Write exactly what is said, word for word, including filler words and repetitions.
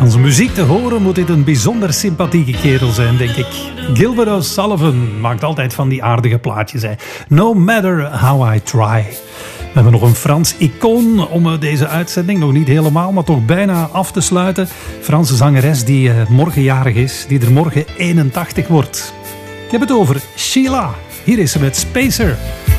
Aan zijn muziek te horen moet dit een bijzonder sympathieke kerel zijn, denk ik. Gilbert O'Sullivan maakt altijd van die aardige plaatjes. Hè. No matter how I try. We hebben nog een Frans icoon om deze uitzending, nog niet helemaal, maar toch bijna af te sluiten. Franse zangeres die uh, morgen jarig is, die er morgen eenentachtig wordt. Ik heb het over Sheila. Hier is ze met Spacer.